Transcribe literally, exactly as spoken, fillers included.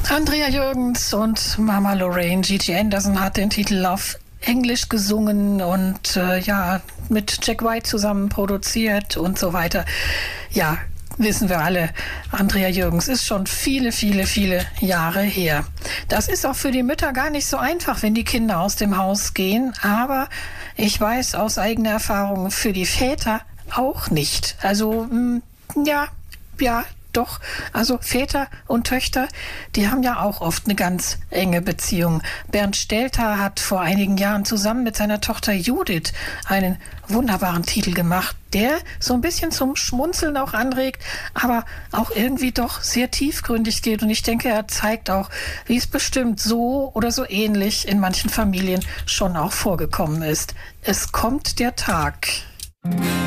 Andrea Jürgens und Mama Lorraine. Gigi Anderson hat den Titel auf Englisch gesungen und äh, ja, mit Jack White zusammen produziert und so weiter. Ja, wissen wir alle, Andrea Jürgens ist schon viele, viele, viele Jahre her. Das ist auch für die Mütter gar nicht so einfach, wenn die Kinder aus dem Haus gehen, aber ich weiß aus eigener Erfahrung, für die Väter auch nicht. Also, mh, ja, ja, doch, also Väter und Töchter, die haben ja auch oft eine ganz enge Beziehung. Bernd Stelter hat vor einigen Jahren zusammen mit seiner Tochter Judith einen wunderbaren Titel gemacht, der so ein bisschen zum Schmunzeln auch anregt, aber auch irgendwie doch sehr tiefgründig geht. Und ich denke, er zeigt auch, wie es bestimmt so oder so ähnlich in manchen Familien schon auch vorgekommen ist. Es kommt der Tag.